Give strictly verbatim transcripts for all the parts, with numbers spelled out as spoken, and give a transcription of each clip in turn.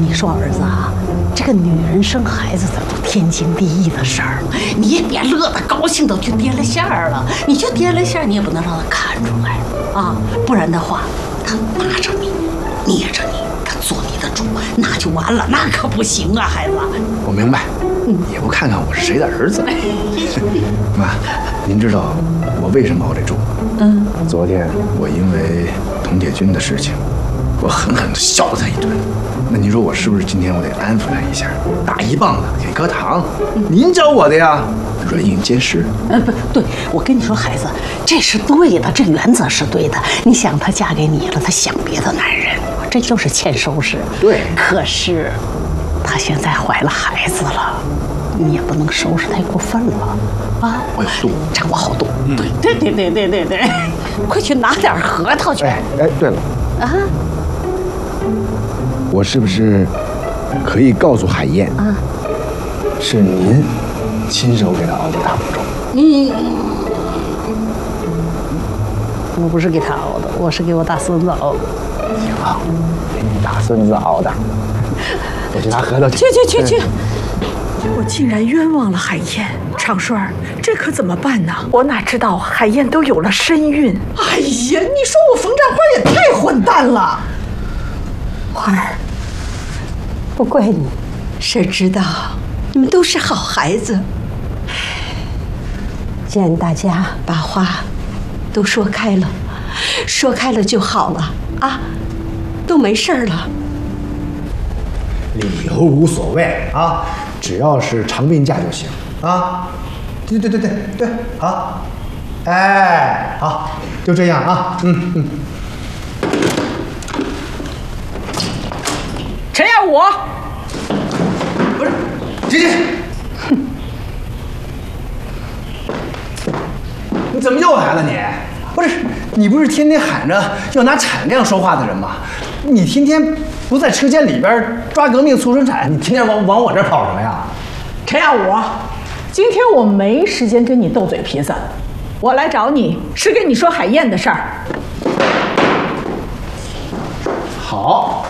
跟你说，儿子啊，这个女人生孩子这都天经地义的事儿，你也别乐得高兴的去跌了线儿了。你就跌了线儿，你也不能让他看出来啊，不然的话，他拿着你，捏着你，他做你的主，那就完了，那可不行啊，孩子。 我明白，也不看看我是谁的儿子。妈，您知道我为什么熬这住？嗯，昨天我因为童铁军的事情，我狠狠地削了他一顿。那您说我是不是今天我得安抚他一下，打一棒子给颗糖？您教我的呀，软硬兼施。 呃，不对，我跟你说，孩子，这是对的，这原则是对的。你想，她嫁给你了，她想别的男人，这就是欠收拾。 对。 可是，她现在怀了孩子了，你也不能收拾太过分了，啊！ 我有度， 掌握好度。对对对对对对对，快去拿点核桃去。 哎哎，对了， 啊。 我是不是可以告诉海燕啊，是您亲手给她熬的大补粥？ 嗯，我不是给他熬的，我是给我大孙子熬的。 行，给你大孙子熬的。我去拿核桃去。 去去去去。 我竟然冤枉了海燕，长顺儿，这可怎么办呢？我哪知道海燕都有了身孕。 哎呀，你说我冯占花也太混蛋了。 花儿，不怪你， 谁知道你们都是好孩子。 既然大家把话都说开了，说开了就好了啊，都没事了。 理由无所谓啊，只要是长病假就行啊。对对对对对，好，哎，好，就这样啊，嗯嗯。 陈耀武， 不是，姐姐，哼，你怎么又来了你？不是，你不是天天喊着要拿产量说话的人吗？你天天不在车间里边抓革命促生产，你天天往往我这儿跑什么呀？ 陈耀武，今天我没时间跟你斗嘴皮子，我来找你是跟你说海燕的事儿。 好。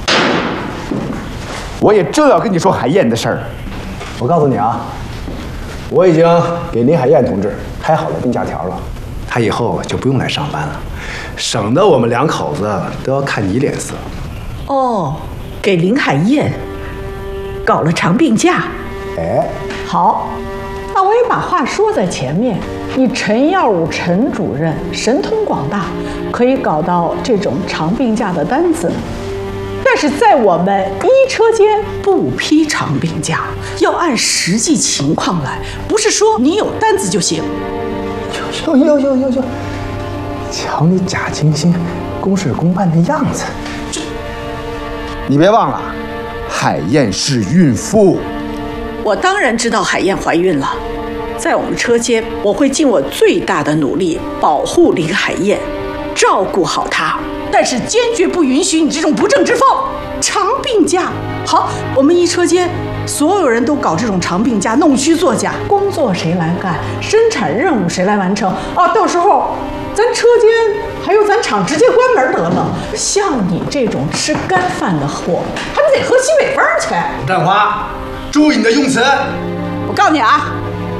我也正要跟你说海燕的事儿。我告诉你啊，我已经给林海燕同志开好了病假条了，她以后就不用来上班了，省得我们两口子都要看你脸色。 哦，给林海燕搞了长病假。 哎， 好，那我也把话说在前面。你陈耀武陈主任神通广大，可以搞到这种长病假的单子。但是在我们医车间不批长病假，要按实际情况来，不是说你有单子就行。 哟哟哟哟哟！瞧你假惺惺、公事公办的样子，这……你别忘了，海燕是孕妇。 我当然知道海燕怀孕了，在我们车间，我会尽我最大的努力保护林海燕，照顾好她。但是坚决不允许你这种不正之风。长病假，好，我们医车间所有人都搞这种长病假，弄虚作假， 工作谁来干，生产任务谁来完成啊？到时候咱车间还有咱厂直接关门得了。像你这种吃干饭的货，还不得喝西北风去？ 占花，注意你的用词。 我告诉你啊，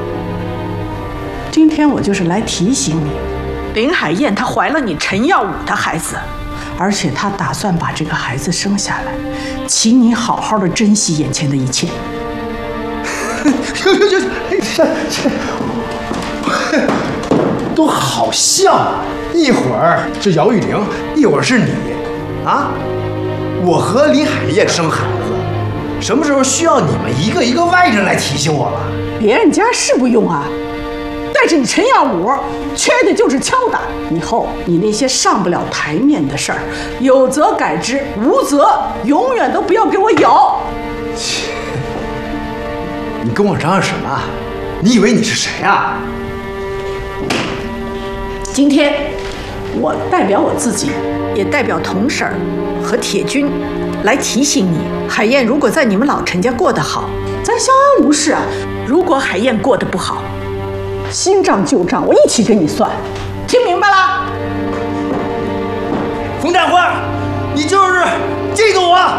今天我就是来提醒你，林海燕她怀了你陈耀武的孩子。而且他打算把这个孩子生下来，请你好好的珍惜眼前的一切。 哟哟哟，这这都好像，一会儿是姚玉玲，一会儿是你，啊！我和林海燕生孩子，什么时候需要你们一个一个外人来提醒我了？ 别人家是不用啊，但是你陈耀武缺的就是敲打。以后你那些上不了台面的事儿，有则改之，无则永远都不要给我有。 切！你跟我嚷嚷什么？你以为你是谁啊？ 今天我代表我自己，也代表童婶儿和铁军来提醒你，海燕如果在你们老陈家过得好，咱相安无事啊。如果海燕过得不好，新账旧账我一起跟你算，听明白了？ 冯占花，你就是嫉妒我。